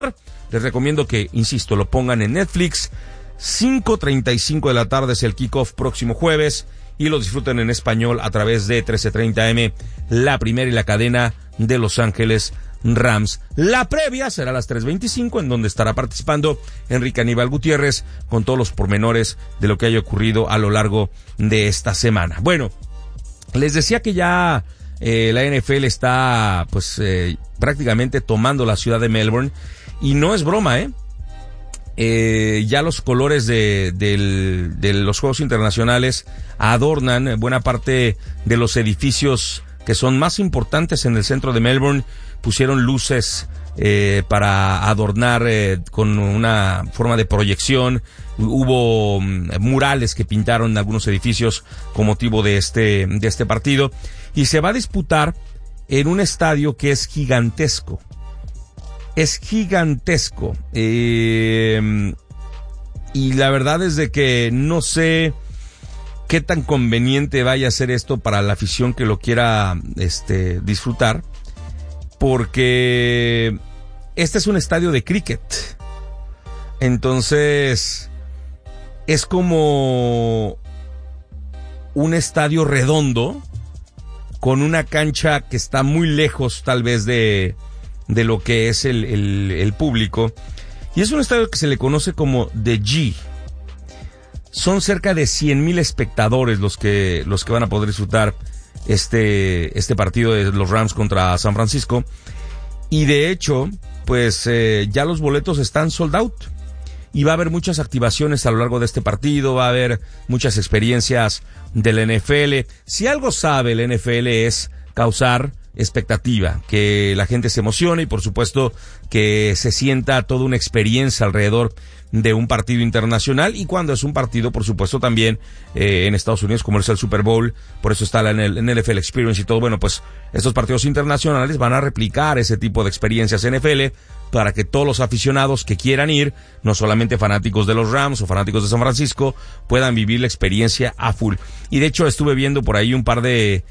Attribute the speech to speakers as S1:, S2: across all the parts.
S1: Les recomiendo que, insisto, lo pongan en Netflix. 5:35 de la tarde es el kickoff próximo jueves y lo disfruten en español a través de 1330M, la primera y la cadena de Los Ángeles Rams. La previa será a las 3:25, en donde estará participando Enrique Aníbal Gutiérrez con todos los pormenores de lo que haya ocurrido a lo largo de esta semana. Bueno, les decía que ya la NFL está prácticamente tomando la ciudad de Melbourne y no es broma, ya los colores de los Juegos Internacionales adornan buena parte de los edificios que son más importantes en el centro de Melbourne. Pusieron luces para adornar con una forma de proyección. Hubo murales que pintaron algunos edificios con motivo de este partido, y se va a disputar en un estadio que es gigantesco. Es gigantesco. Y la verdad es de que no sé qué tan conveniente vaya a ser esto para la afición que lo quiera disfrutar, porque este es un estadio de cricket. Entonces es como un estadio redondo con una cancha que está muy lejos tal vez de lo que es el público, y es un estadio que se le conoce como The G. Son cerca de 100,000 espectadores los que van a poder disfrutar este partido de los Rams contra San Francisco, y de hecho pues ya los boletos están sold out, y va a haber muchas activaciones a lo largo de este partido. Va a haber muchas experiencias del NFL. Si algo sabe el NFL es causar expectativa, que la gente se emocione y por supuesto que se sienta toda una experiencia alrededor de un partido internacional, y cuando es un partido, por supuesto, también en Estados Unidos, como es el Super Bowl, por eso está la NFL Experience y todo. Bueno, pues estos partidos internacionales van a replicar ese tipo de experiencias NFL para que todos los aficionados que quieran ir, no solamente fanáticos de los Rams o fanáticos de San Francisco, puedan vivir la experiencia a full. Y de hecho estuve viendo por ahí un par de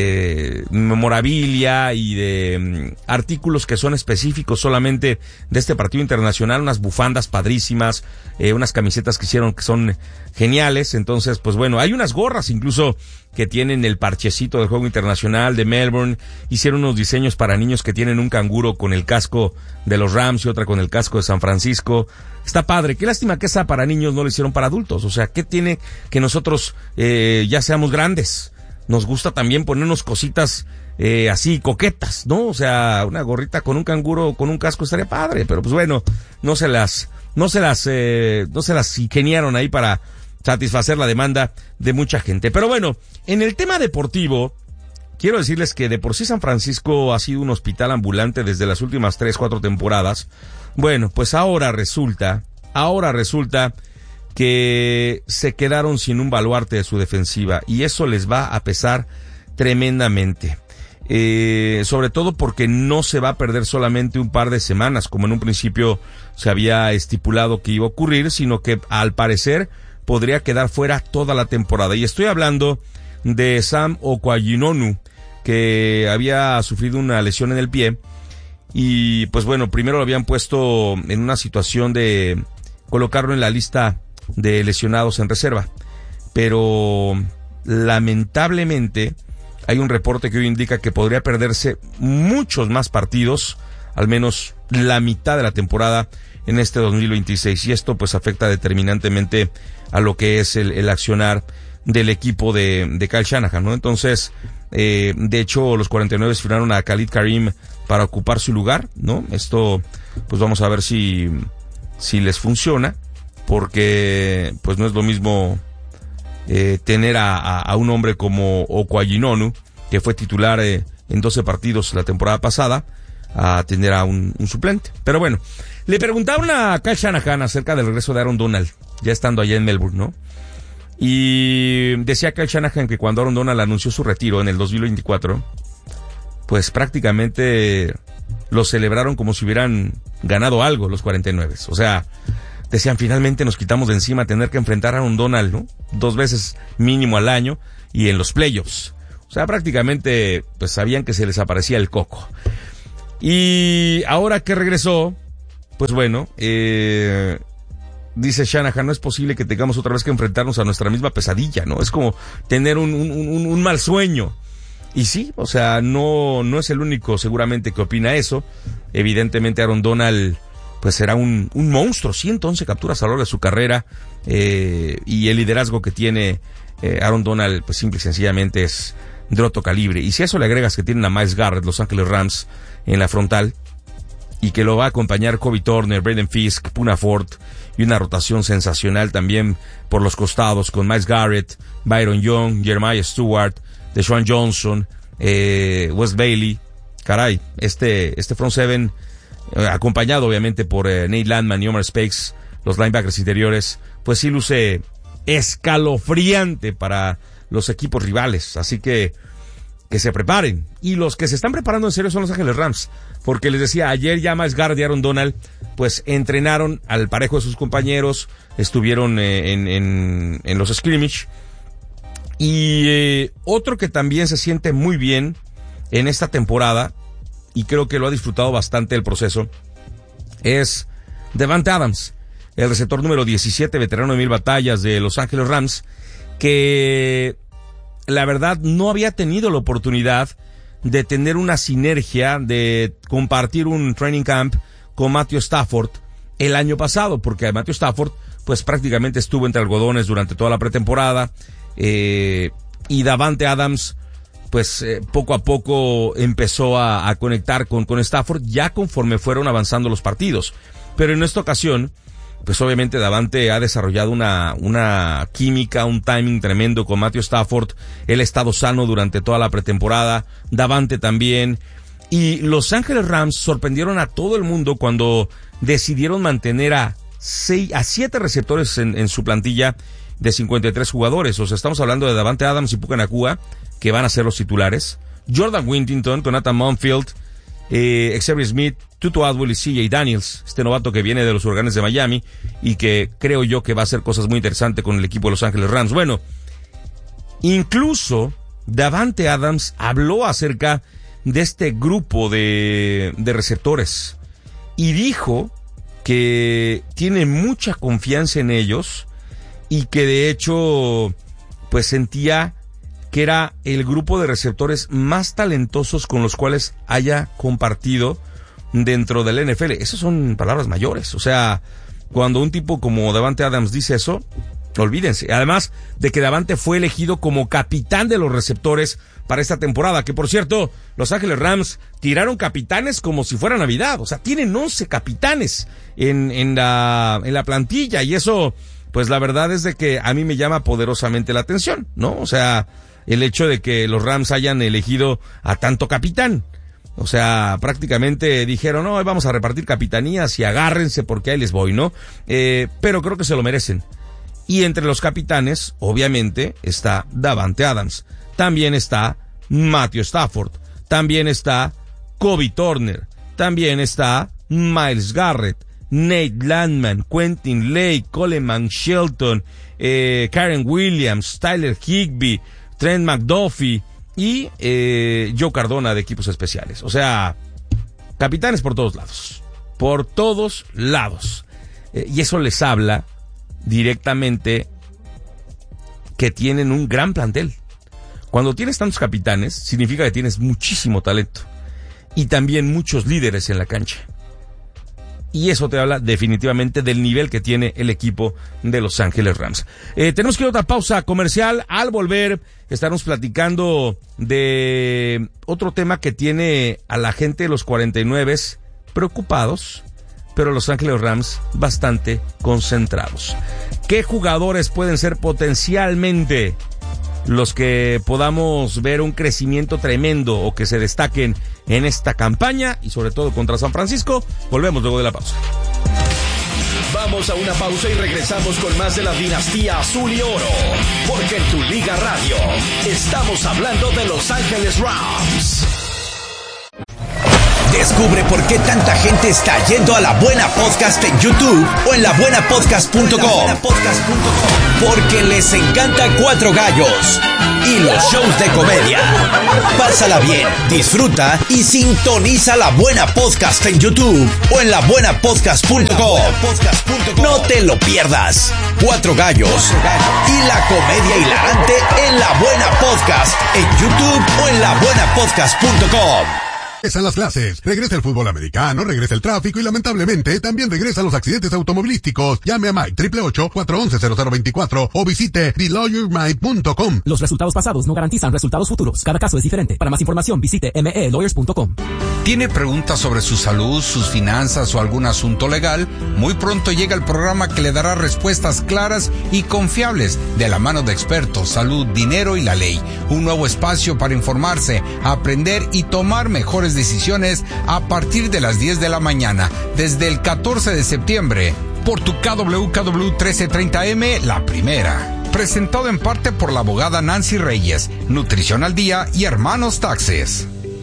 S1: memorabilia y de artículos que son específicos solamente de este partido internacional, unas bufandas padrísimas, unas camisetas que hicieron que son geniales. Entonces, pues bueno, hay unas gorras incluso que tienen el parchecito del juego internacional de Melbourne. Hicieron unos diseños para niños que tienen un canguro con el casco de los Rams y otra con el casco de San Francisco. Está padre. Qué lástima que esa para niños no lo hicieron para adultos. O sea, ¿qué tiene que nosotros ya seamos grandes? Nos gusta también ponernos cositas así coquetas, ¿no? O sea, una gorrita con un canguro, con un casco estaría padre, pero pues bueno, no se las ingeniaron ahí para satisfacer la demanda de mucha gente. Pero bueno, en el tema deportivo, quiero decirles que de por sí San Francisco ha sido un hospital ambulante desde las últimas 3-4 temporadas. Bueno, pues ahora resulta que se quedaron sin un baluarte de su defensiva, y eso les va a pesar tremendamente. Sobre todo porque no se va a perder solamente un par de semanas, como en un principio se había estipulado que iba a ocurrir, sino que al parecer podría quedar fuera toda la temporada. Y estoy hablando de Sam Okuayinonu, que había sufrido una lesión en el pie, y pues bueno, primero lo habían puesto en una situación de colocarlo en la lista de lesionados en reserva, pero lamentablemente hay un reporte que hoy indica que podría perderse muchos más partidos, al menos la mitad de la temporada en este 2026, y esto pues afecta determinantemente a lo que es el accionar del equipo de Kyle Shanahan, ¿no? Entonces, de hecho, los 49 firmaron a Khalid Karim para ocupar su lugar, ¿no? Esto pues vamos a ver si les funciona, porque pues no es lo mismo tener a un hombre como Okuayinonu, que fue titular en 12 partidos la temporada pasada, a tener a un suplente. Pero bueno, le preguntaron a Kyle Shanahan acerca del regreso de Aaron Donald, ya estando allá en Melbourne, ¿no? Y decía Kyle Shanahan que cuando Aaron Donald anunció su retiro en el 2024, pues prácticamente lo celebraron como si hubieran ganado algo los 49. O sea, decían, finalmente nos quitamos de encima tener que enfrentar a Aaron Donald, ¿no? 2 veces mínimo al año y en los playoffs. O sea, prácticamente pues sabían que se les aparecía el coco. Y ahora que regresó, pues bueno, dice Shanahan, no es posible que tengamos otra vez que enfrentarnos a nuestra misma pesadilla, ¿no? Es como tener un mal sueño. Y sí, o sea, no es el único seguramente que opina eso. Evidentemente Aaron Donald pues será un monstruo, 111 capturas a lo largo de su carrera, y el liderazgo que tiene Aaron Donald pues simple y sencillamente es de otro calibre. Y si a eso le agregas que tienen a Myles Garrett, Los Ángeles Rams, en la frontal, y que lo va a acompañar Kobe Turner, Braden Fisk, Poona Ford, y una rotación sensacional también por los costados con Myles Garrett, Byron Young, Jeremiah Stewart, Deshaun Johnson, Wes Bailey. Caray, este front seven, acompañado obviamente por Nate Landman y Omar Speights, los linebackers interiores, pues sí luce escalofriante para los equipos rivales. Así que se preparen. Y los que se están preparando en serio son Los Ángeles Rams, porque les decía, ayer ya Myles Garrett y Aaron Donald pues entrenaron al parejo de sus compañeros, estuvieron en los scrimmage. Y otro que también se siente muy bien en esta temporada, y creo que lo ha disfrutado bastante el proceso, es Davante Adams, el receptor número 17, veterano de 1000 batallas de Los Ángeles Rams, que la verdad no había tenido la oportunidad de tener una sinergia, de compartir un training camp con Matthew Stafford el año pasado, porque Matthew Stafford pues prácticamente estuvo entre algodones durante toda la pretemporada, y Davante Adams pues poco a poco empezó a conectar con Stafford ya conforme fueron avanzando los partidos. Pero en esta ocasión pues obviamente Davante ha desarrollado una química, un timing tremendo con Matthew Stafford. Él ha estado sano durante toda la pretemporada, Davante también. Y Los Ángeles Rams sorprendieron a todo el mundo cuando decidieron mantener a 7 receptores en su plantilla de 53 jugadores. O sea, estamos hablando de Davante Adams y Puka Nacua, que van a ser los titulares. Jordan Whittington, Jonathan Monfield, Xavier Smith, Tutu Atwell y CJ Daniels, este novato que viene de los Huracanes de Miami y que creo yo que va a hacer cosas muy interesantes con el equipo de Los Ángeles Rams. Bueno, incluso Davante Adams habló acerca de este grupo de receptores y dijo que tiene mucha confianza en ellos y que de hecho pues sentía que era el grupo de receptores más talentosos con los cuales haya compartido dentro del NFL. Esas son palabras mayores. O sea, cuando un tipo como Davante Adams dice eso, olvídense. Además de que Davante fue elegido como capitán de los receptores para esta temporada, que por cierto, Los Ángeles Rams tiraron capitanes como si fuera Navidad. O sea, tienen 11 capitanes en la plantilla, y eso, pues la verdad es de que a mí me llama poderosamente la atención, ¿no? O sea, el hecho de que los Rams hayan elegido a tanto capitán. O sea, prácticamente dijeron, no, vamos a repartir capitanías y agárrense porque ahí les voy, ¿no? Pero creo que se lo merecen. Y entre los capitanes, obviamente, está Davante Adams. También está Matthew Stafford. También está Kobe Turner. También está Myles Garrett, Nate Landman, Quentin Lake, Coleman Shelton, Karen Williams, Tyler Higbee, Trent McDuffie y Joe Cardona de equipos especiales. O sea, capitanes por todos lados. Por todos lados. Y eso les habla directamente que tienen un gran plantel. Cuando tienes tantos capitanes, significa que tienes muchísimo talento. Y también muchos líderes en la cancha. Y eso te habla definitivamente del nivel que tiene el equipo de Los Ángeles Rams. Tenemos que ir a otra pausa comercial. Al volver estaremos platicando de otro tema que tiene a la gente de los 49 preocupados, pero Los Ángeles Rams bastante concentrados. ¿Qué jugadores pueden ser potencialmente los que podamos ver un crecimiento tremendo o que se destaquen en esta campaña y sobre todo contra San Francisco? Volvemos luego de la pausa.
S2: Vamos a una pausa y regresamos con más de la dinastía azul y oro, porque en Tu Liga Radio estamos hablando de Los Ángeles Rams. Descubre por qué tanta gente está yendo a La Buena Podcast en YouTube o en labuenapodcast.com. Porque les encanta Cuatro Gallos y los shows de comedia. Pásala bien, disfruta y sintoniza La Buena Podcast en YouTube o en labuenapodcast.com. No te lo pierdas. Cuatro Gallos y la comedia hilarante en La Buena Podcast en YouTube o en labuenapodcast.com.
S3: Regresan las clases, regresa el fútbol americano, regresa el tráfico y lamentablemente también regresan los accidentes automovilísticos. Llame a Mike 888-411-0024 o visite TheLawyerMike.com.
S4: Los resultados pasados no garantizan resultados futuros. Cada caso es diferente. Para más información visite melawyers.com.
S5: ¿Tiene preguntas sobre su salud, sus finanzas o algún asunto legal? Muy pronto llega el programa que le dará respuestas claras y confiables de la mano de expertos, salud, dinero y la ley. Un nuevo espacio para informarse, aprender y tomar mejores decisiones a partir de las 10 de la mañana, desde el 14 de septiembre, por tu KWKW 1330M, La Primera. Presentado en parte por la abogada Nancy Reyes, Nutrición al Día y Hermanos Taxes.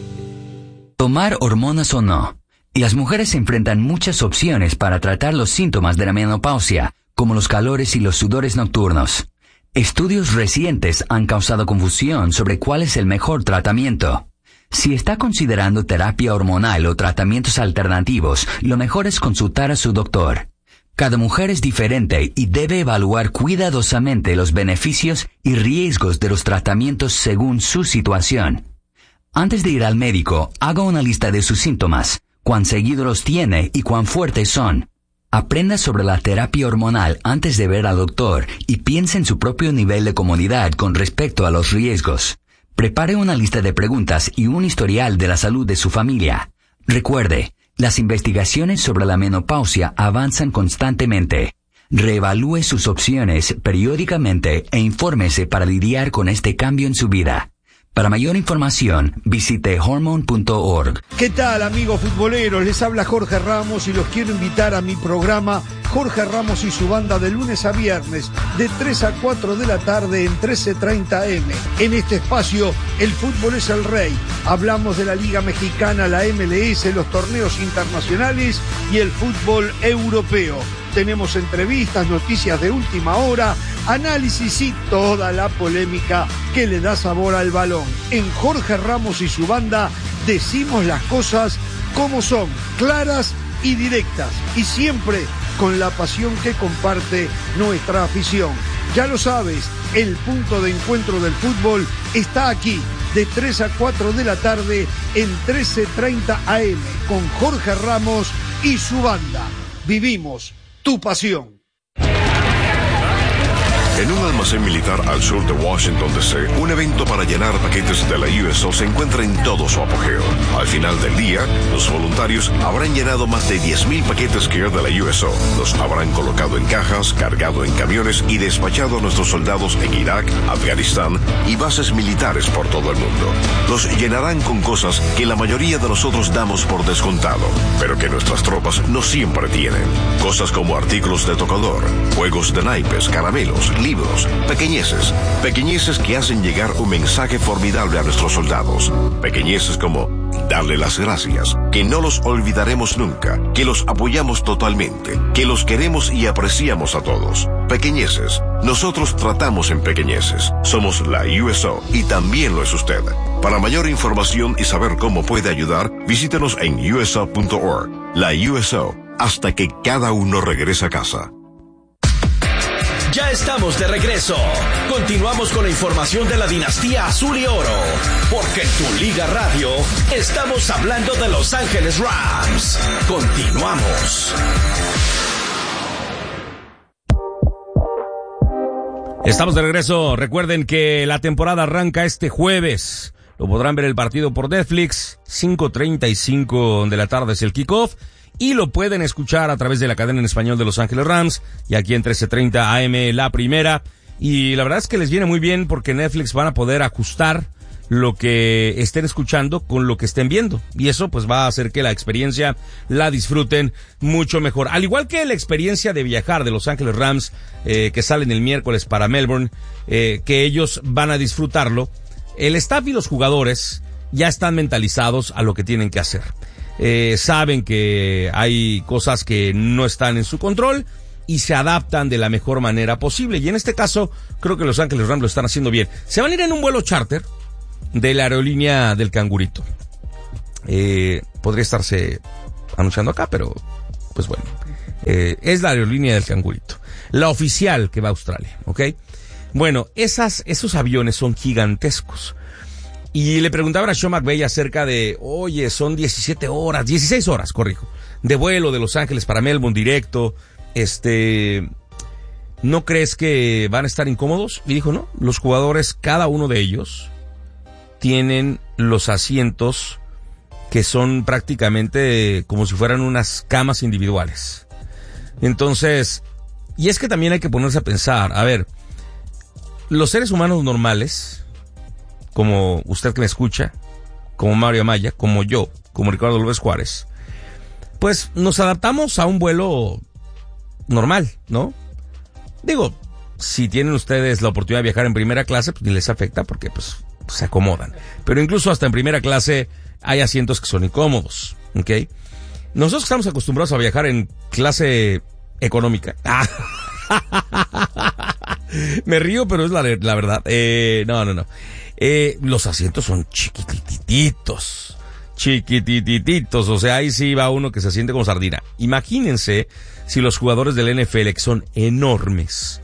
S6: Tomar hormonas o no. Las mujeres enfrentan muchas opciones para tratar los síntomas de la menopausia, como los calores y los sudores nocturnos. Estudios recientes han causado confusión sobre cuál es el mejor tratamiento. Si está considerando terapia hormonal o tratamientos alternativos, lo mejor es consultar a su doctor. Cada mujer es diferente y debe evaluar cuidadosamente los beneficios y riesgos de los tratamientos según su situación. Antes de ir al médico, haga una lista de sus síntomas, cuán seguido los tiene y cuán fuertes son. Aprenda sobre la terapia hormonal antes de ver al doctor y piense en su propio nivel de comodidad con respecto a los riesgos. Prepare una lista de preguntas y un historial de la salud de su familia. Recuerde, las investigaciones sobre la menopausia avanzan constantemente. Reevalúe sus opciones periódicamente e infórmese para lidiar con este cambio en su vida. Para mayor información, visite hormone.org.
S7: ¿Qué tal, amigos futboleros? Les habla Jorge Ramos y los quiero invitar a mi programa Jorge Ramos y su banda de lunes a viernes, de 3 a 4 de la tarde en 1330M. En este espacio, el fútbol es el rey. Hablamos de la Liga Mexicana, la MLS, los torneos internacionales y el fútbol europeo. Tenemos entrevistas, noticias de última hora, análisis y toda la polémica que le da sabor al balón. En Jorge Ramos y su banda decimos las cosas como son, claras y directas, y siempre con la pasión que comparte nuestra afición. Ya lo sabes, el punto de encuentro del fútbol está aquí, de 3 a 4 de la tarde en 1330 AM, con Jorge Ramos y su banda. Vivimos tu pasión.
S8: En un almacén militar al sur de Washington, D.C., un evento para llenar paquetes de la USO se encuentra en todo su apogeo. Al final del día, los voluntarios habrán llenado más de 10,000 paquetes que de la USO. Los habrán colocado en cajas, cargado en camiones y despachado a nuestros soldados en Irak, Afganistán y bases militares por todo el mundo. Los llenarán con cosas que la mayoría de nosotros damos por descontado, pero que nuestras tropas no siempre tienen. Cosas como artículos de tocador, juegos de naipes, caramelos, libros, pequeñeces que hacen llegar un mensaje formidable a nuestros soldados, pequeñeces como darle las gracias, que no los olvidaremos nunca, que los apoyamos totalmente, que los queremos y apreciamos a todos. Pequeñeces, nosotros tratamos en pequeñeces, somos la USO y también lo es usted. Para mayor información y saber cómo puede ayudar, visítenos en uso.org. La USO, hasta que cada uno regrese a casa.
S2: Ya estamos de regreso. Continuamos con la información de la dinastía Azul y Oro, porque en tu Liga Radio estamos hablando de Los Ángeles Rams. Continuamos.
S1: Estamos de regreso. Recuerden que la temporada arranca este jueves. Lo podrán ver el partido por Netflix. 5:35 de la tarde es el kickoff. Y lo pueden escuchar a través de la cadena en español de Los Ángeles Rams y aquí en 1330 AM La Primera. Y la verdad es que les viene muy bien porque Netflix van a poder ajustar lo que estén escuchando con lo que estén viendo. Y eso pues va a hacer que la experiencia la disfruten mucho mejor. Al igual que la experiencia de viajar de Los Ángeles Rams, que salen el miércoles para Melbourne, que ellos van a disfrutarlo. El staff y los jugadores ya están mentalizados a lo que tienen que hacer. saben que hay cosas que no están en su control y se adaptan de la mejor manera posible. Y en este caso, creo que Los Ángeles Rams lo están haciendo bien. Se van a ir en un vuelo charter de la aerolínea del Cangurito. Podría estarse anunciando acá, pero pues bueno, es la aerolínea del Cangurito, la oficial que va a Australia, ¿ok? Bueno, esos aviones son gigantescos. Y le preguntaban a Sean McVay acerca de, oye, son 16 horas, corrijo, de vuelo de Los Ángeles para Melbourne directo, ¿no crees que van a estar incómodos? Y dijo, no, los jugadores, cada uno de ellos, tienen los asientos que son prácticamente como si fueran unas camas individuales. Entonces, y es que también hay que ponerse a pensar, a ver, los seres humanos normales, como usted que me escucha, como Mario Amaya, como yo, como Ricardo López Juárez, pues nos adaptamos a un vuelo normal, ¿no? Digo, si tienen ustedes la oportunidad de viajar en primera clase, pues ni les afecta porque pues se acomodan. Pero incluso hasta en primera clase hay asientos que son incómodos, ¿ok? Nosotros estamos acostumbrados a viajar en clase económica. Me río, pero es la verdad. No. Los asientos son chiquitititos, o sea, ahí sí va uno que se siente como sardina. Imagínense si los jugadores del NFL, que son enormes,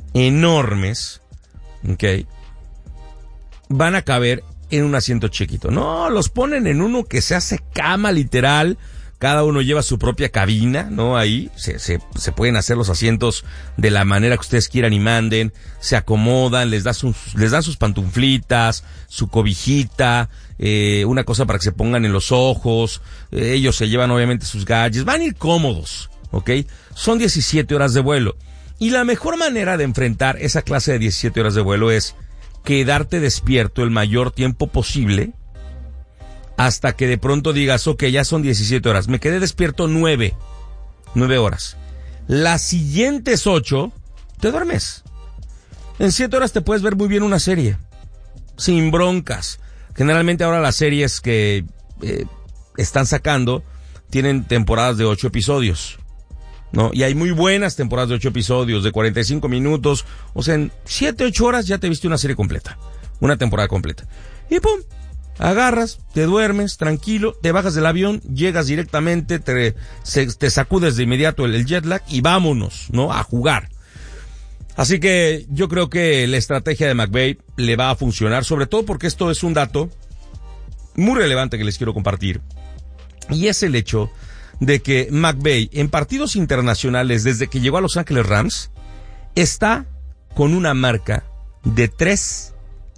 S1: ¿ok?, van a caber en un asiento chiquito. No, los ponen en uno que se hace cama literal. Cada uno lleva su propia cabina, ¿no? Ahí se pueden hacer los asientos de la manera que ustedes quieran y manden. Se acomodan, les dan sus pantuflitas, su cobijita, una cosa para que se pongan en los ojos. Ellos se llevan obviamente sus gadgets. Van a ir cómodos, ¿ok? Son 17 horas de vuelo. Y la mejor manera de enfrentar esa clase de 17 horas de vuelo es quedarte despierto el mayor tiempo posible hasta que de pronto digas, ok, ya son 17 horas, me quedé despierto 9 horas. Las siguientes 8, te duermes. En 7 horas te puedes ver muy bien una serie, sin broncas. Generalmente ahora las series que están sacando tienen temporadas de 8 episodios, ¿no? Y hay muy buenas temporadas de 8 episodios, de 45 minutos. O sea, en 7, 8 horas ya te viste una serie completa, una temporada completa. Y pum, agarras, te duermes, tranquilo, te bajas del avión, llegas directamente, te sacudes de inmediato el jet lag y vámonos, ¿no?, a jugar. Así que yo creo que la estrategia de McVay le va a funcionar, sobre todo porque esto es un dato muy relevante que les quiero compartir. Y es el hecho de que McVay en partidos internacionales desde que llegó a Los Ángeles Rams está con una marca de 3-0.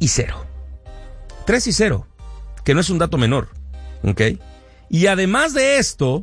S1: 3-0. Que no es un dato menor, ¿ok? Y además de esto,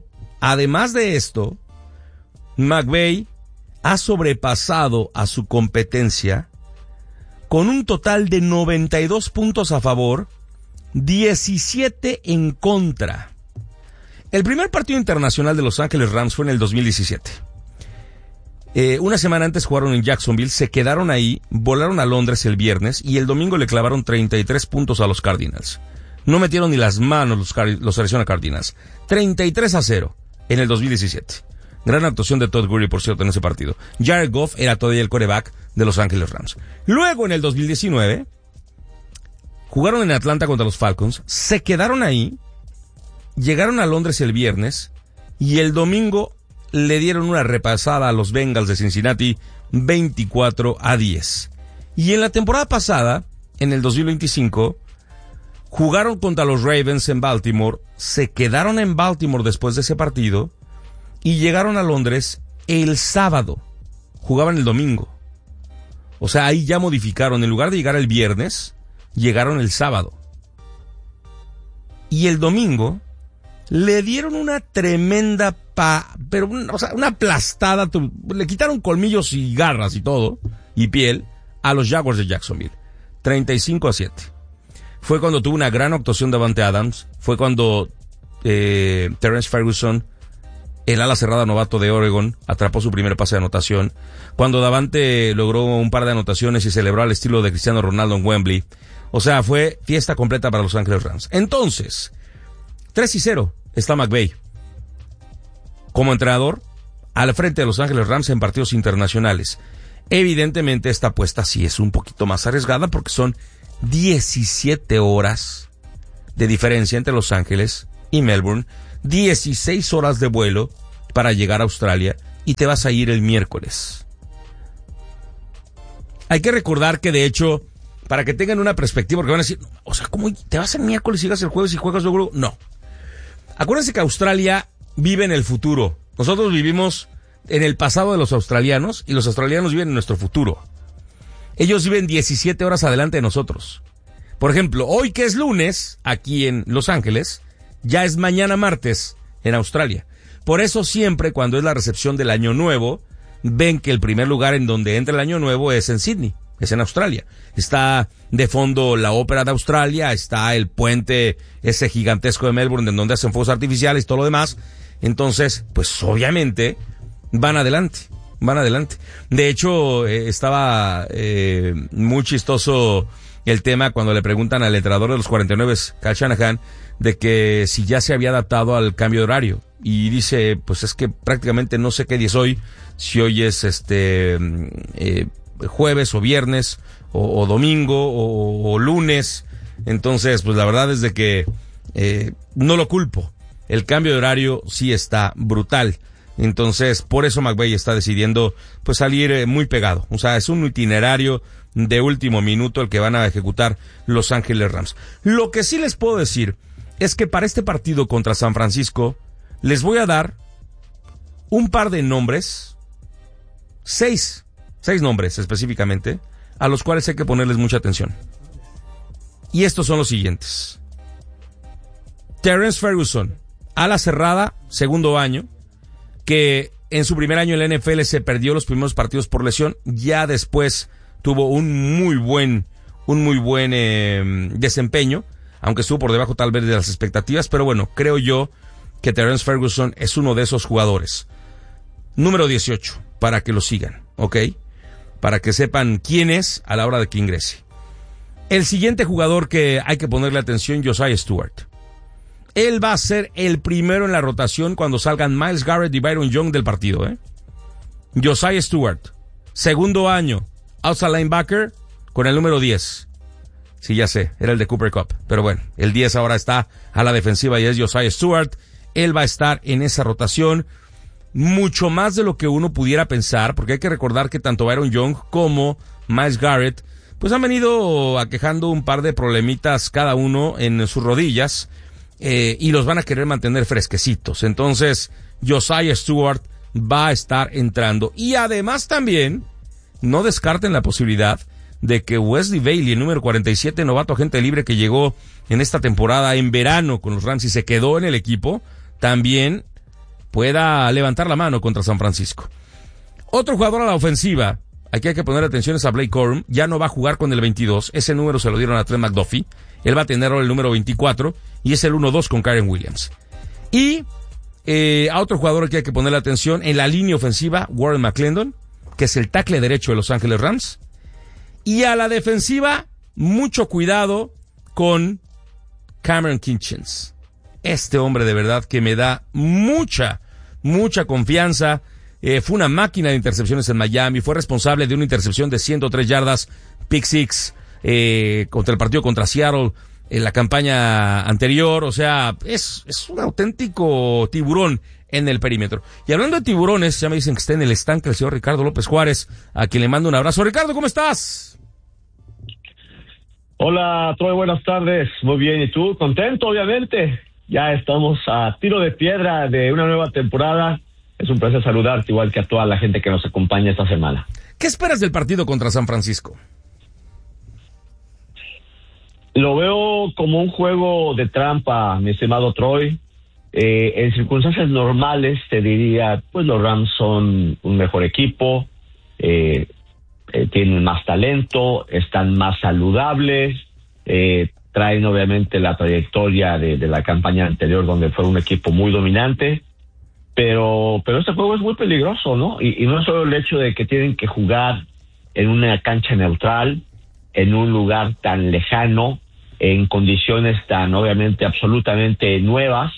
S1: McVay ha sobrepasado a su competencia con un total de 92 puntos a favor, 17 en contra. El primer partido internacional de Los Ángeles Rams fue en el 2017. Una semana antes jugaron en Jacksonville, se quedaron ahí, volaron a Londres el viernes y el domingo le clavaron 33 puntos a los Cardinals. No metieron ni las manos los Arizona Cardinals. 33-0 en el 2017. Gran actuación de Todd Gurley, por cierto, en ese partido. Jared Goff era todavía el quarterback de Los Ángeles Rams. Luego, en el 2019, jugaron en Atlanta contra los Falcons, se quedaron ahí, llegaron a Londres el viernes y el domingo le dieron una repasada a los Bengals de Cincinnati 24-10. Y en la temporada pasada, en el 2025, jugaron contra los Ravens en Baltimore, se quedaron en Baltimore después de ese partido y llegaron a Londres el sábado. Jugaban el domingo. O sea, ahí ya modificaron. En lugar de llegar el viernes, llegaron el sábado. Y el domingo le dieron una tremenda una aplastada. Le quitaron colmillos y garras y todo, y piel, a los Jaguars de Jacksonville. 35-7. Fue cuando tuvo una gran actuación Davante Adams. Fue cuando Terrence Ferguson, el ala cerrada novato de Oregon, atrapó su primer pase de anotación. Cuando Davante logró un par de anotaciones y celebró al estilo de Cristiano Ronaldo en Wembley. O sea, fue fiesta completa para Los Ángeles Rams. Entonces, 3-0 está McVay como entrenador al frente de Los Ángeles Rams en partidos internacionales. Evidentemente esta apuesta sí es un poquito más arriesgada porque son 17 horas de diferencia entre Los Ángeles y Melbourne, 16 horas de vuelo para llegar a Australia y te vas a ir el miércoles. Hay que recordar que de hecho, para que tengan una perspectiva, porque van a decir, o sea, ¿cómo te vas el miércoles y llegas el jueves y juegas luego? No. Acuérdense que Australia vive en el futuro. Nosotros vivimos en el pasado de los australianos y los australianos viven en nuestro futuro. Ellos viven 17 horas adelante de nosotros. Por ejemplo, hoy que es lunes, aquí en Los Ángeles, ya es mañana martes en Australia. Por eso siempre cuando es la recepción del Año Nuevo, ven que el primer lugar en donde entra el Año Nuevo es en Sydney, es en Australia. Está de fondo la ópera de Australia, está el puente ese gigantesco de Melbourne en donde hacen fuegos artificiales y todo lo demás. Entonces, pues obviamente van adelante. De hecho, estaba muy chistoso el tema cuando le preguntan al entrenador de los 49, Kyle Shanahan, de que si ya se había adaptado al cambio de horario. Y dice, pues es que prácticamente no sé qué día es hoy, si hoy es jueves o viernes o domingo o lunes. Entonces, pues la verdad es de que no lo culpo. El cambio de horario sí está brutal. Entonces, por eso McVay está decidiendo pues salir muy pegado. O sea, es un itinerario de último minuto el que van a ejecutar Los Ángeles Rams. Lo que sí les puedo decir es que para este partido contra San Francisco les voy a dar un par de nombres, seis nombres específicamente, a los cuales hay que ponerles mucha atención. Y estos son los siguientes. Terrence Ferguson, ala cerrada, segundo año, que en su primer año en la NFL se perdió los primeros partidos por lesión, ya después tuvo un muy buen desempeño, aunque estuvo por debajo tal vez de las expectativas, pero bueno, creo yo que Terrence Ferguson es uno de esos jugadores. Número 18, para que lo sigan, ¿ok? Para que sepan quién es a la hora de que ingrese. El siguiente jugador que hay que ponerle atención, Josiah Stewart. Él va a ser el primero en la rotación cuando salgan Myles Garrett y Byron Young del partido, ¿eh? Josiah Stewart, segundo año, outside linebacker con el número 10. Sí, ya sé, era el de Cooper Kupp, pero bueno, el 10 ahora está a la defensiva y es Josiah Stewart. Él va a estar en esa rotación mucho más de lo que uno pudiera pensar, porque hay que recordar que tanto Byron Young como Myles Garrett pues han venido aquejando un par de problemitas cada uno en sus rodillas, y los van a querer mantener fresquecitos. Entonces Josiah Stewart va a estar entrando, y además también no descarten la posibilidad de que Wesley Bailey, el número 47, novato agente libre que llegó en esta temporada en verano con los Rams y se quedó en el equipo, también pueda levantar la mano contra San Francisco. Otro jugador a la ofensiva, aquí hay que poner atención, es a Blake Corum. Ya no va a jugar con el 22, ese número se lo dieron a Trent McDuffie. Él va a tener ahora el número 24 y es el 1-2 con Kyren Williams. Y a otro jugador que hay que ponerle atención en la línea ofensiva, Warren McClendon, que es el tackle derecho de Los Ángeles Rams. Y a la defensiva, mucho cuidado con Cameron Kitchens. Este hombre de verdad que me da mucha confianza. Fue una máquina de intercepciones en Miami, fue responsable de una intercepción de 103 yardas, pick six, contra el partido contra Seattle en la campaña anterior. O sea, es un auténtico tiburón en el perímetro. Y hablando de tiburones, ya me dicen que está en el estanque el señor Ricardo López Juárez, a quien le mando un abrazo. Ricardo, ¿cómo estás?
S9: Hola, Troy, buenas tardes. Muy bien, ¿y tú? ¿Contento, obviamente? Ya estamos a tiro de piedra de una nueva temporada. Es un placer saludarte, igual que a toda la gente que nos acompaña esta semana.
S1: ¿Qué esperas del partido contra San Francisco?
S9: Lo veo como un juego de trampa, mi estimado Troy. En circunstancias normales, te diría, pues los Rams son un mejor equipo, tienen más talento, están más saludables, traen obviamente la trayectoria de la campaña anterior donde fue un equipo muy dominante, pero este juego es muy peligroso, ¿no? Y no es solo el hecho de que tienen que jugar en una cancha neutral, en un lugar tan lejano, en condiciones tan obviamente absolutamente nuevas,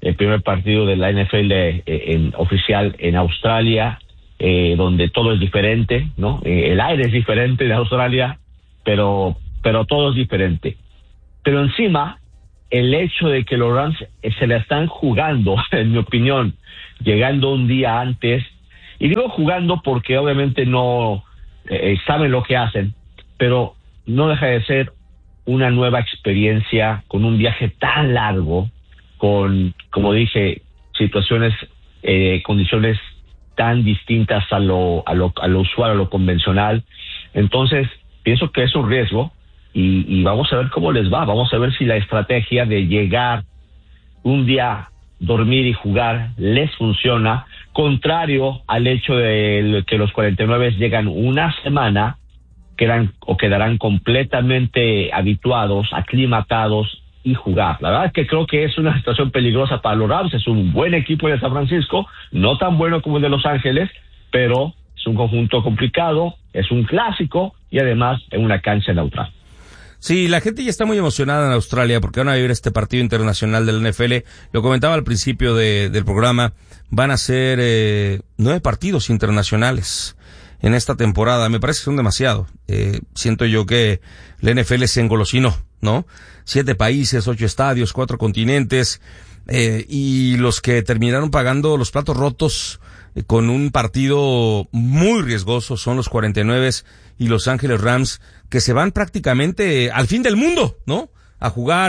S9: el primer partido de la NFL oficial en Australia, donde todo es diferente, ¿no? El aire es diferente de Australia, pero todo es diferente. Pero encima, el hecho de que los Rams se la están jugando, en mi opinión, llegando un día antes, y digo jugando porque obviamente no saben lo que hacen, pero no deja de ser una nueva experiencia con un viaje tan largo, con, como dije, situaciones, condiciones tan distintas a lo usual, a lo convencional. Entonces, pienso que es un riesgo y vamos a ver cómo les va. Vamos a ver si la estrategia de llegar un día, dormir y jugar les funciona, contrario al hecho de que los 49 llegan una semana, quedarán completamente habituados, aclimatados y jugar. La verdad es que creo que es una situación peligrosa para los Rams. Es un buen equipo de San Francisco, no tan bueno como el de Los Ángeles, pero es un conjunto complicado, es un clásico y además en una cancha neutral.
S1: Sí, la gente ya está muy emocionada en Australia porque van a vivir este partido internacional del NFL. Lo comentaba al principio del programa, van a ser 9 partidos internacionales en esta temporada. Me parece que son demasiado. Siento yo que la NFL se engolosinó, ¿no? 7 países, 8 estadios, 4 continentes, y los que terminaron pagando los platos rotos con un partido muy riesgoso son los 49 y Los Ángeles Rams, que se van prácticamente al fin del mundo, ¿no? A jugar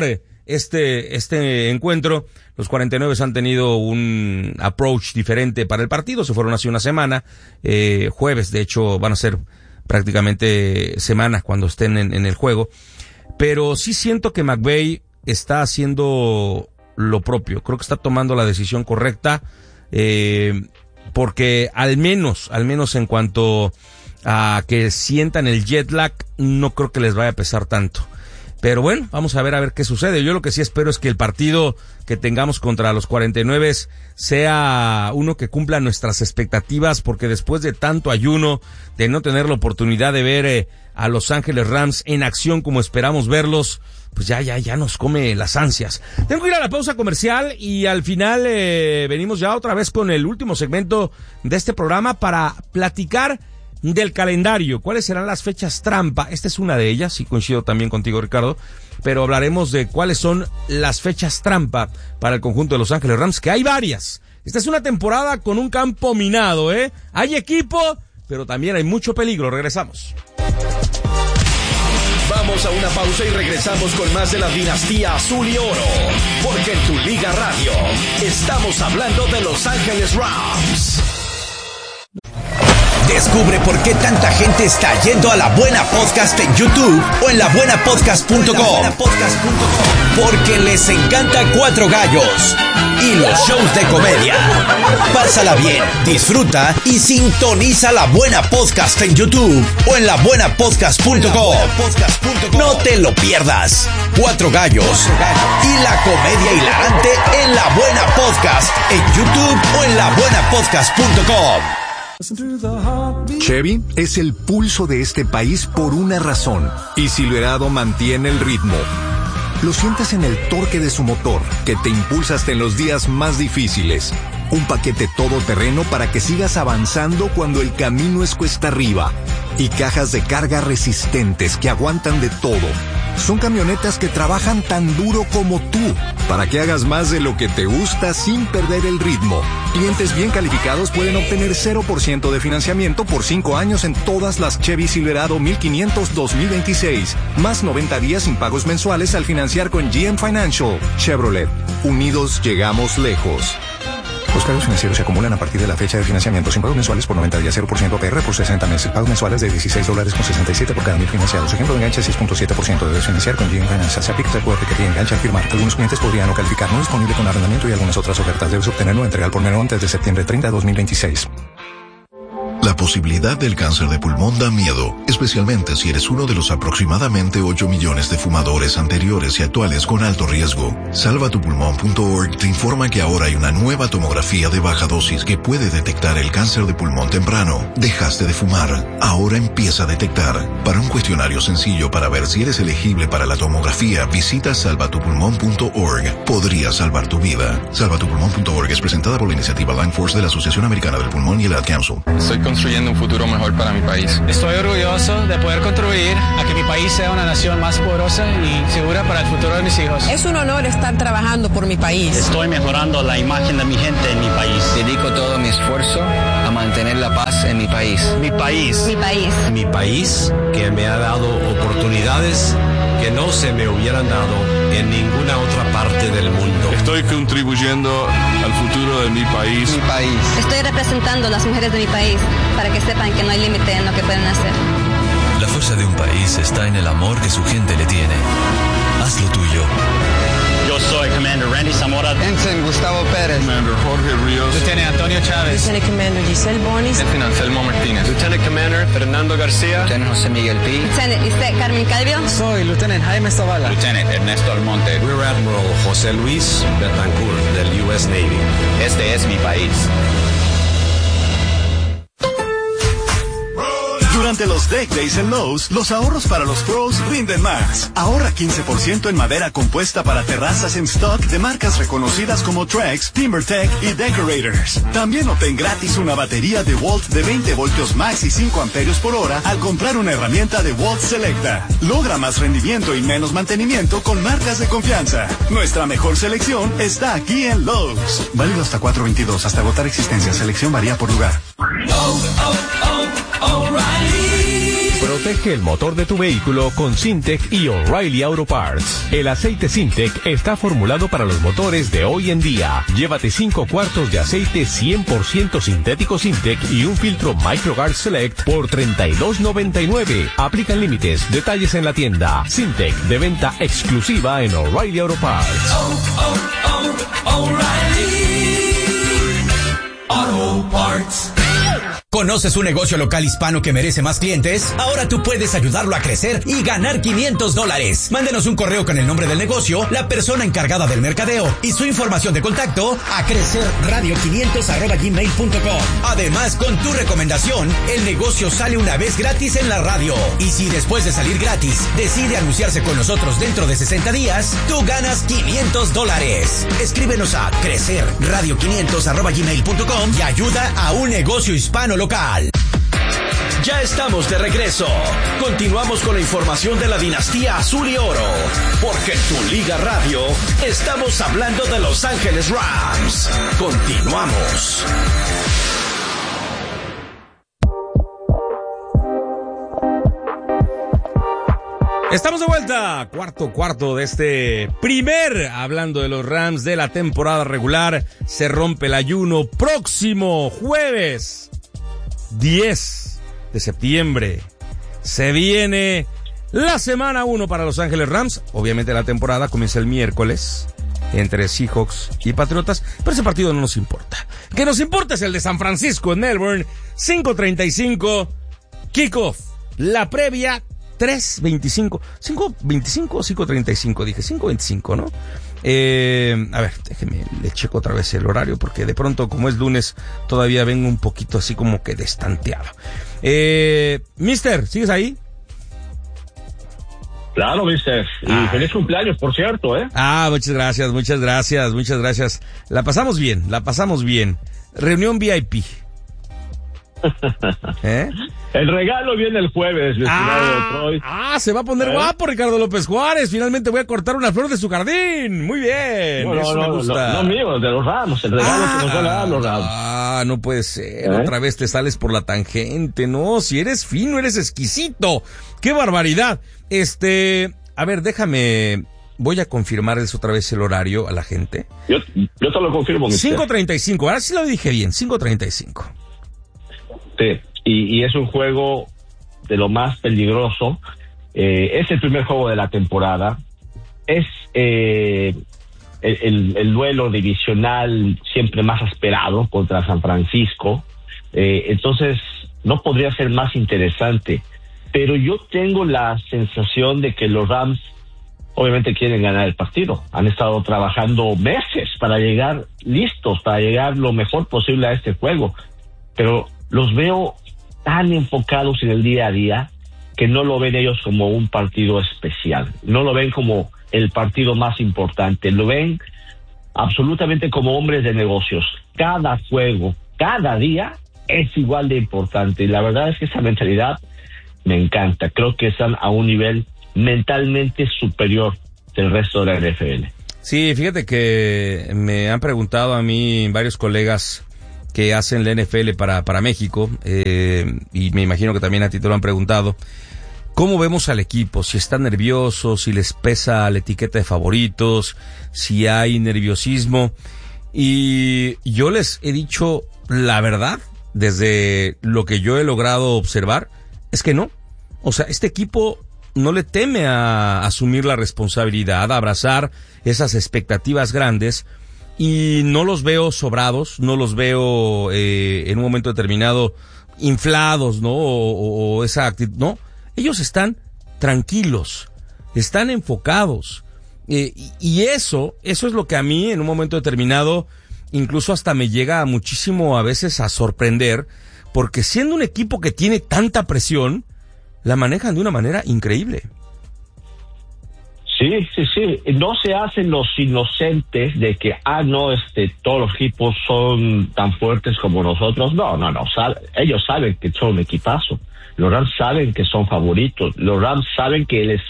S1: este encuentro. Los 49 han tenido un approach diferente para el partido, se fueron hace una semana, jueves, de hecho van a ser prácticamente semanas cuando estén en el juego, pero sí siento que McVay está haciendo lo propio, creo que está tomando la decisión correcta, porque al menos en cuanto a que sientan el jet lag, no creo que les vaya a pesar tanto. Pero bueno, vamos a ver qué sucede. Yo lo que sí espero es que el partido que tengamos contra los 49 sea uno que cumpla nuestras expectativas, porque después de tanto ayuno, de no tener la oportunidad de ver a Los Ángeles Rams en acción como esperamos verlos, pues ya nos come las ansias. Tengo que ir a la pausa comercial y al final venimos ya otra vez con el último segmento de este programa para platicar del calendario, cuáles serán las fechas trampa. Esta es una de ellas, y coincido también contigo, Ricardo, pero hablaremos de cuáles son las fechas trampa para el conjunto de Los Ángeles Rams, que hay varias. Esta es una temporada con un campo minado, hay equipo, pero también hay mucho peligro. Regresamos.
S2: Vamos a una pausa y regresamos con más de la dinastía azul y oro, porque en Tu Liga Radio estamos hablando de Los Ángeles Rams. Descubre por qué tanta gente está yendo a La Buena Podcast en YouTube o en labuenapodcast.com. Porque les encanta Cuatro Gallos y los shows de comedia. Pásala bien, disfruta y sintoniza La Buena Podcast en YouTube o en labuenapodcast.com. No te lo pierdas. Cuatro Gallos y la comedia hilarante en La Buena Podcast en YouTube o en labuenapodcast.com.
S10: Chevy es el pulso de este país por una razón, y Silverado mantiene el ritmo. Lo sientes en el torque de su motor, que te impulsa hasta en los días más difíciles. Un paquete todoterreno para que sigas avanzando cuando el camino es cuesta arriba. Y cajas de carga resistentes que aguantan de todo. Son camionetas que trabajan tan duro como tú, para que hagas más de lo que te gusta sin perder el ritmo. Clientes bien calificados pueden obtener 0% de financiamiento por 5 años en todas las Chevy Silverado 1500 2026, más 90 días sin pagos mensuales al financiar con GM Financial. Chevrolet, unidos llegamos lejos. Los cargos financieros se acumulan a partir de la fecha de financiamiento sin pagos mensuales por 90 días, 0% APR por 60 meses. Pagos mensuales de $16.67 por cada 1000 financiados. Ejemplo de enganche 6.7%. Debes financiar con GM Financial. Se aplica el que te engancha al firmar. Algunos clientes podrían no calificar. No disponible con arrendamiento y algunas otras ofertas. Debes obtenerlo entregar por menos antes de septiembre 30 de 2026.
S11: La posibilidad del cáncer de pulmón da miedo, especialmente si eres uno de los aproximadamente 8 millones de fumadores anteriores y actuales con alto riesgo. Salvatupulmón.org te informa que ahora hay una nueva tomografía de baja dosis que puede detectar el cáncer de pulmón temprano. Dejaste de fumar, ahora empieza a detectar. Para un cuestionario sencillo para ver si eres elegible para la tomografía, visita salvatupulmón.org. Podría salvar tu vida. Salvatupulmón.org es presentada por la iniciativa Lung Force de la Asociación Americana del Pulmón y el Ad Council.
S12: Estoy construyendo un futuro mejor para mi país.
S13: Estoy orgulloso de poder contribuir a que mi país sea una nación más poderosa y segura para el futuro de mis hijos.
S14: Es un honor estar trabajando por mi país.
S15: Estoy mejorando la imagen de mi gente en mi país.
S16: Dedico todo mi esfuerzo a mantener la paz en mi país.
S15: Mi país.
S17: Mi país.
S18: Mi país, que me ha dado oportunidades que no se me hubieran dado en ninguna otra parte del mundo.
S19: Estoy contribuyendo al futuro de mi país.
S16: Mi país.
S17: Estoy representando a las mujeres de mi país para que sepan que no hay límite en lo que pueden hacer.
S20: La fuerza de un país está en el amor que su gente le tiene. Haz lo tuyo.
S15: Yo soy Commander Randy Zamora.
S16: Ensign Gustavo Pérez.
S19: Commander Jorge Ríos.
S13: Lieutenant Antonio Chávez.
S14: Lieutenant Commander Giselle Bonis.
S12: Lieutenant Anselmo Martínez.
S15: Lieutenant Commander Fernando García.
S16: Lieutenant José Miguel Pi.
S17: Lieutenant Lisette Carmen Calvio.
S13: Soy Lieutenant Jaime Zavala.
S12: Lieutenant Ernesto Almonte.
S18: Rear Admiral José Luis Betancourt del U.S. Navy.
S12: Este es mi país.
S21: Durante los Deck Days en Lowe's, los ahorros para los pros rinden más. Ahorra 15% en madera compuesta para terrazas en stock de marcas reconocidas como Trex, TimberTech y Decorators. También obtén gratis una batería de Walt de 20 voltios max y 5 amperios por hora al comprar una herramienta de Walt Selecta. Logra más rendimiento y menos mantenimiento con marcas de confianza. Nuestra mejor selección está aquí en Lowe's. Válido hasta 4/22, hasta agotar existencia. Selección varía por lugar.
S22: Protege el motor de tu vehículo con Syntec y O'Reilly Auto Parts. El aceite Syntec está formulado para los motores de hoy en día. Llévate 5 cuartos de aceite 100% sintético Syntec y un filtro MicroGuard Select por $32.99. Aplican límites. Detalles en la tienda. Syntec, de venta exclusiva en O'Reilly Auto Parts.
S2: O'Reilly Auto Parts. ¿Conoces un negocio local hispano que merece más clientes? Ahora tú puedes ayudarlo a crecer y ganar $500. Mándenos un correo con el nombre del negocio, la persona encargada del mercadeo y su información de contacto a crecerradio500@gmail.com. Además, con tu recomendación, el negocio sale una vez gratis en la radio. Y si después de salir gratis decide anunciarse con nosotros dentro de 60 días, tú ganas $500. Escríbenos a crecerradio500@gmail.com y ayuda a un negocio hispano local. Ya estamos de regreso. Continuamos con la información de la dinastía azul y oro, porque en tu Liga Radio estamos hablando de Los Ángeles Rams. Continuamos.
S1: Estamos de vuelta, cuarto de este primer, hablando de los Rams de la temporada regular. Se rompe el ayuno próximo jueves 10 de septiembre. Se viene la semana 1 para Los Ángeles Rams. Obviamente la temporada comienza el miércoles entre Seahawks y Patriotas, pero ese partido no nos importa. El que nos importa es el de San Francisco en Melbourne, 5:35, kickoff. La previa 3:25, 5:25 o 5:35, dije 5:25, ¿no? A ver, déjeme, le checo otra vez el horario, porque de pronto, como es lunes, todavía vengo un poquito así como que destanteado. Mister, ¿sigues ahí?
S9: Claro, mister. Y feliz cumpleaños, por cierto, ¿eh?
S1: Muchas gracias. La pasamos bien. Reunión VIP.
S9: El regalo viene el jueves, mi estimado Troy.
S1: Se va a poner guapo Ricardo López Juárez. Finalmente voy a cortar una flor de su jardín. Muy bien.
S9: No,
S1: me gusta.
S9: No mío, de los Rams. El regalo que nos van a dar los Rams.
S1: No puede ser. Otra vez te sales por la tangente. No, si eres fino, eres exquisito. ¡Qué barbaridad! A ver, déjame. Voy a confirmarles otra vez el horario a la gente.
S9: Yo te lo confirmo.
S1: 5:35. Ahora sí lo dije bien. 5:35.
S9: Sí, y es un juego de lo más peligroso. Es el primer juego de la temporada. Es el duelo divisional siempre más esperado contra San Francisco. Entonces, no podría ser más interesante. Pero yo tengo la sensación de que los Rams obviamente quieren ganar el partido. Han estado trabajando meses para llegar listos, para llegar lo mejor posible a este juego. Pero los veo tan enfocados en el día a día que no lo ven ellos como un partido especial. No lo ven como el partido más importante. Lo ven absolutamente como hombres de negocios. Cada juego, cada día es igual de importante. Y la verdad es que esa mentalidad me encanta. Creo que están a un nivel mentalmente superior del resto de la NFL.
S1: Sí, fíjate que me han preguntado a mí varios colegas que hacen la NFL para México, y me imagino que también a ti te lo han preguntado, ¿cómo vemos al equipo? Si están nerviosos, si les pesa la etiqueta de favoritos, si hay nerviosismo. Y yo les he dicho la verdad, desde lo que yo he logrado observar, es que no. O sea, este equipo no le teme a asumir la responsabilidad, a abrazar esas expectativas grandes, y no los veo sobrados, no los veo en un momento determinado inflados, ¿no? O esa actitud, no. Ellos están tranquilos, están enfocados, y eso es lo que a mí en un momento determinado incluso hasta me llega muchísimo a veces a sorprender, porque siendo un equipo que tiene tanta presión, la manejan de una manera increíble.
S9: Sí. No se hacen los inocentes de que, no, todos los equipos son tan fuertes como nosotros. No. Ellos saben que son un equipazo. Los Rams saben que son favoritos. Los Rams saben que les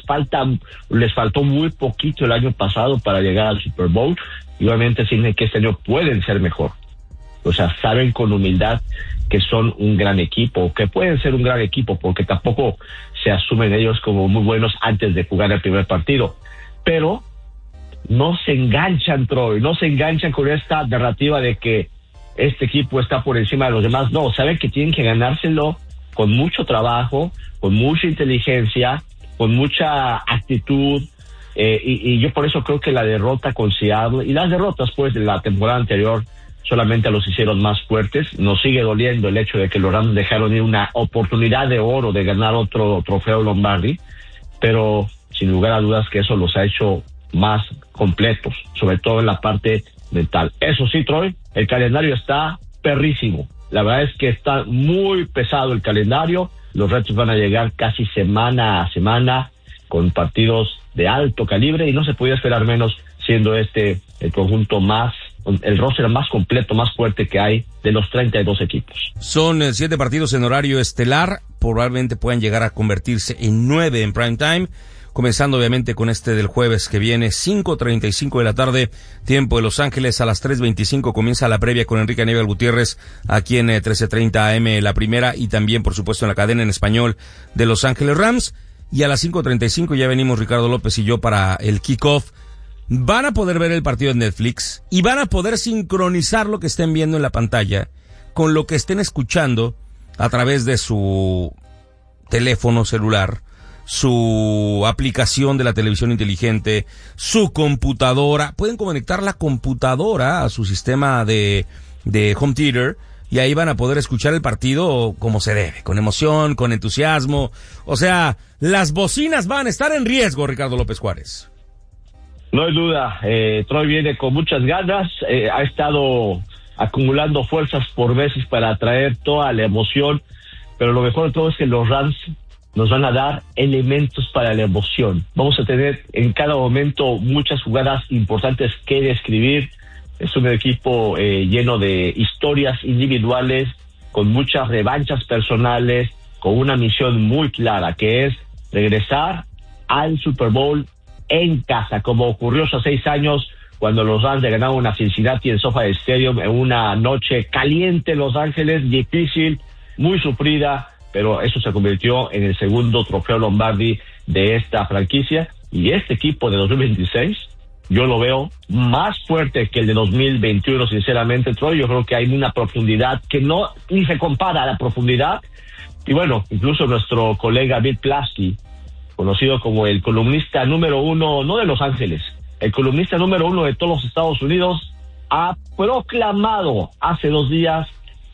S9: faltó muy poquito el año pasado para llegar al Super Bowl. Y obviamente dicen que este año pueden ser mejor. O sea, saben con humildad que son un gran equipo, que pueden ser un gran equipo, porque tampoco se asumen ellos como muy buenos antes de jugar el primer partido. Pero no se enganchan, Troy, no se enganchan con esta narrativa de que este equipo está por encima de los demás. No, saben que tienen que ganárselo con mucho trabajo, con mucha inteligencia, con mucha actitud, y yo por eso creo que la derrota con Seattle, y las derrotas pues de la temporada anterior, solamente los hicieron más fuertes. Nos sigue doliendo el hecho de que los Rams dejaron ir una oportunidad de oro de ganar otro trofeo Lombardi, pero sin lugar a dudas que eso los ha hecho más completos, sobre todo en la parte mental. Eso sí, Troy, el calendario está perrísimo. La verdad es que está muy pesado el calendario. Los retos van a llegar casi semana a semana con partidos de alto calibre, y no se podía esperar menos siendo el conjunto el roster más completo, más fuerte que hay de los 32 equipos.
S1: Son 7 partidos en horario estelar, probablemente puedan llegar a convertirse en 9 en prime time, comenzando obviamente con del jueves que viene, 5:35 de la tarde, tiempo de Los Ángeles. A las 3:25 comienza la previa con Enrique Aníbal Gutiérrez, aquí en 13:30 AM la primera, y también por supuesto en la cadena en español de Los Ángeles Rams, y a las 5:35 ya venimos Ricardo López y yo para el kickoff. Van a poder ver el partido en Netflix y van a poder sincronizar lo que estén viendo en la pantalla con lo que estén escuchando a través de su teléfono celular, su aplicación de la televisión inteligente, su computadora. Pueden conectar la computadora a su sistema de home theater, y ahí van a poder escuchar el partido como se debe, con emoción, con entusiasmo. O sea, las bocinas van a estar en riesgo, Ricardo López Juárez.
S9: No hay duda, Troy viene con muchas ganas, ha estado acumulando fuerzas por veces para traer toda la emoción, pero lo mejor de todo es que los Rams nos van a dar elementos para la emoción. Vamos a tener en cada momento muchas jugadas importantes que describir. Es un equipo lleno de historias individuales, con muchas revanchas personales, con una misión muy clara, que es regresar al Super Bowl en casa, como ocurrió hace 6 años cuando los Rams le ganaron a Cincinnati en SoFi Stadium en una noche caliente en Los Ángeles, difícil, muy sufrida, pero eso se convirtió en el segundo trofeo Lombardi de esta franquicia. Y este equipo de 2026 yo lo veo más fuerte que el de 2021, sinceramente, Troy. Yo creo que hay una profundidad que no ni se compara a la profundidad. Y bueno, incluso nuestro colega Bill Plaschke, conocido como el columnista número 1, no de Los Ángeles, el columnista número 1 de todos los Estados Unidos, ha proclamado hace 2 días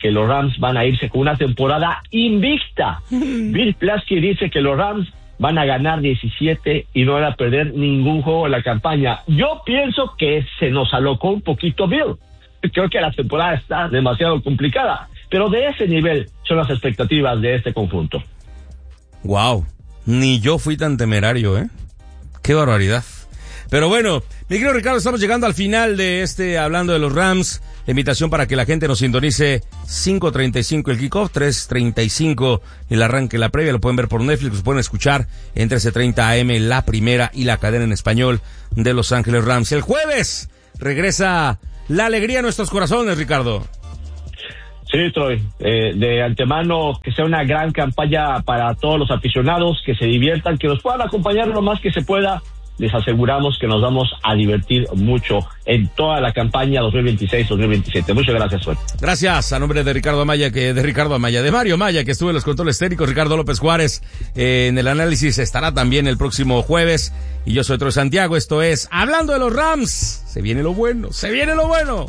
S9: que los Rams van a irse con una temporada invicta. Bill Plaschke dice que los Rams van a ganar 17 y no van a perder ningún juego en la campaña. Yo pienso que se nos alocó un poquito Bill. Creo que la temporada está demasiado complicada, pero de ese nivel son las expectativas de este conjunto.
S1: Wow, ni yo fui tan temerario, ¿eh? Qué barbaridad. Pero bueno, mi querido Ricardo, estamos llegando al final de Hablando de los Rams. La invitación para que la gente nos sintonice 5:35 el kickoff, 3:35 el arranque, la previa. Lo pueden ver por Netflix, lo pueden escuchar en 13:30 AM, la primera y la cadena en español de Los Ángeles Rams. El jueves regresa la alegría a nuestros corazones, Ricardo.
S9: Sí, Troy, de antemano que sea una gran campaña para todos los aficionados, que se diviertan, que nos puedan acompañar lo más que se pueda. Les aseguramos que nos vamos a divertir mucho en toda la campaña 2026-2027. Muchas gracias, Troy.
S1: Gracias, a nombre de de Mario Maya, que estuvo en los controles técnicos, Ricardo López Juárez, en el análisis estará también el próximo jueves, y yo soy Troy Santiago. Esto es Hablando de los Rams. Se viene lo bueno, se viene lo bueno.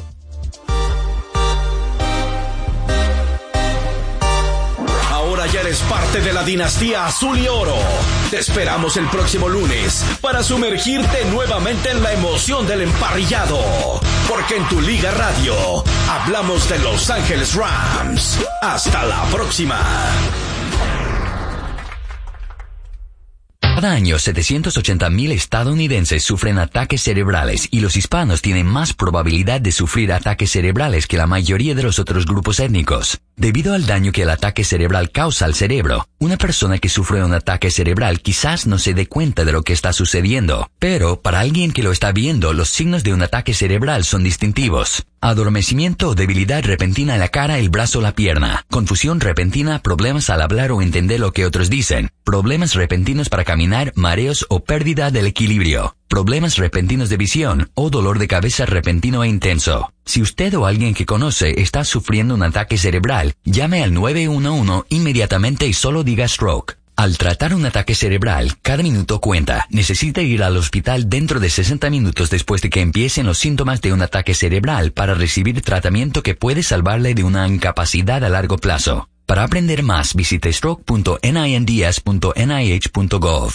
S2: Ahora ya eres parte de la dinastía Azul y Oro. Te esperamos el próximo lunes para sumergirte nuevamente en la emoción del emparrillado. Porque en tu Liga Radio hablamos de Los Ángeles Rams. Hasta la próxima.
S6: Cada año, 780,000 estadounidenses sufren ataques cerebrales y los hispanos tienen más probabilidad de sufrir ataques cerebrales que la mayoría de los otros grupos étnicos. Debido al daño que el ataque cerebral causa al cerebro, una persona que sufre un ataque cerebral quizás no se dé cuenta de lo que está sucediendo, pero para alguien que lo está viendo, los signos de un ataque cerebral son distintivos. Adormecimiento o debilidad repentina en la cara, el brazo o la pierna. Confusión repentina, problemas al hablar o entender lo que otros dicen. Problemas repentinos para caminar, mareos o pérdida del equilibrio. Problemas repentinos de visión o dolor de cabeza repentino e intenso. Si usted o alguien que conoce está sufriendo un ataque cerebral, llame al 911 inmediatamente y solo diga stroke. Al tratar un ataque cerebral, cada minuto cuenta. Necesita ir al hospital dentro de 60 minutos después de que empiecen los síntomas de un ataque cerebral para recibir tratamiento que puede salvarle de una incapacidad a largo plazo. Para aprender más, visite stroke.ninds.nih.gov.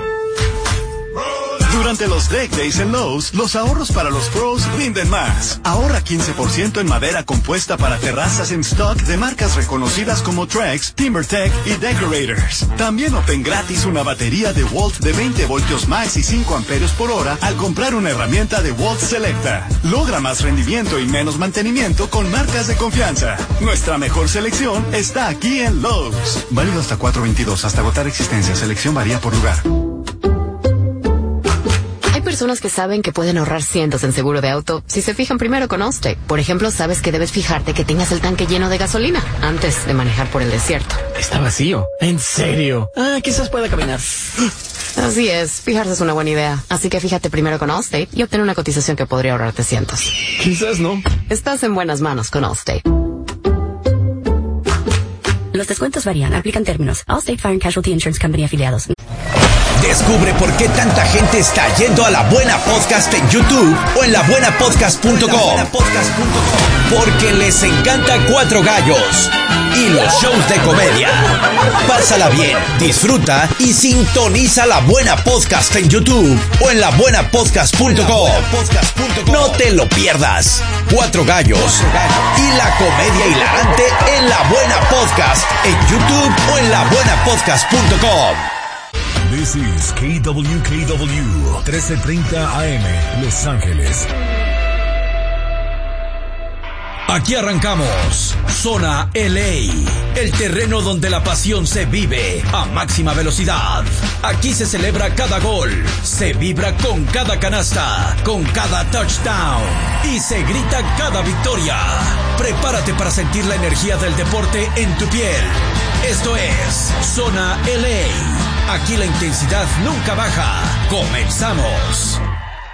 S21: Durante los Deck Days en Lowe's, los ahorros para los pros rinden más. Ahorra 15% en madera compuesta para terrazas en stock de marcas reconocidas como Trex, TimberTech y Decorators. También obtén gratis una batería de Walt de 20 voltios max y 5 amperios por hora al comprar una herramienta de Walt Selecta. Logra más rendimiento y menos mantenimiento con marcas de confianza. Nuestra mejor selección está aquí en Lowe's. Válido hasta 4/22, hasta agotar existencia. Selección varía por lugar.
S3: Hay personas que saben que pueden ahorrar cientos en seguro de auto si se fijan primero con Allstate. Por ejemplo, sabes que debes fijarte que tengas el tanque lleno de gasolina antes de manejar por el desierto.
S4: Está vacío. ¿En serio? Quizás pueda caminar.
S3: Así es, fijarse es una buena idea. Así que fíjate primero con Allstate y obtén una cotización que podría ahorrarte cientos.
S4: Quizás no.
S3: Estás en buenas manos con Allstate.
S23: Los descuentos varían, aplican términos. Allstate Fire and Casualty Insurance Company afiliados.
S2: Descubre por qué tanta gente está yendo a La Buena Podcast en YouTube o en labuenapodcast.com. Porque les encanta Cuatro Gallos y los shows de comedia. Pásala bien, disfruta y sintoniza La Buena Podcast en YouTube o en labuenapodcast.com. No te lo pierdas. Cuatro Gallos y la comedia hilarante en La Buena Podcast en YouTube o en labuenapodcast.com.
S24: This is KWKW 1330 AM, Los Ángeles.
S2: Aquí arrancamos Zona LA, el terreno donde la pasión se vive a máxima velocidad. Aquí se celebra cada gol, se vibra con cada canasta, con cada touchdown y se grita cada victoria. Prepárate para sentir la energía del deporte en tu piel. Esto es Zona LA. Aquí la intensidad nunca baja. ¡Comenzamos!